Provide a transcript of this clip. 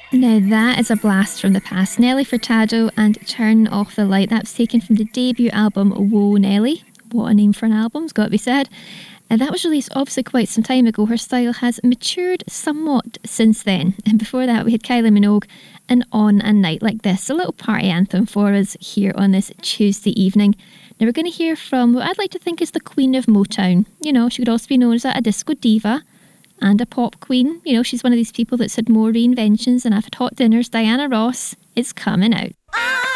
Now that is a blast from the past. Nelly Furtado and Turn Off the Light. That was taken from the debut album Whoa Nelly. What a name for an album's got to be said. And that was released obviously quite some time ago. Her style has matured somewhat since then. And before that we had Kylie Minogue and On a Night Like This. A little party anthem for us here on this Tuesday evening. Now we're going to hear from what I'd like to think is the Queen of Motown. You know, she could also be known as a disco diva and a pop queen. You know, she's one of these people that's had more reinventions than I've had hot dinners. Diana Ross is coming out.